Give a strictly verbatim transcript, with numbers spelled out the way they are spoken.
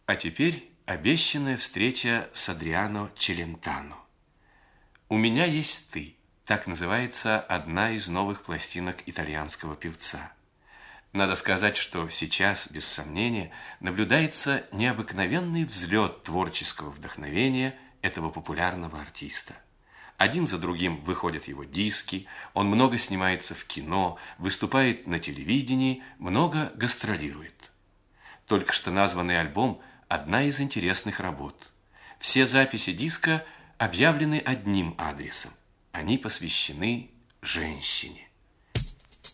А теперь обещанная встреча с Адриано Челентано. «У меня есть ты» – так называется одна из новых пластинок итальянского певца. Надо сказать, что сейчас, без сомнения, наблюдается необыкновенный взлет творческого вдохновения этого популярного артиста. Один за другим выходят его диски, он много снимается в кино, выступает на телевидении, много гастролирует. Только что названный альбом – одна из интересных работ. Все записи диска объявлены одним адресом. Они посвящены женщине.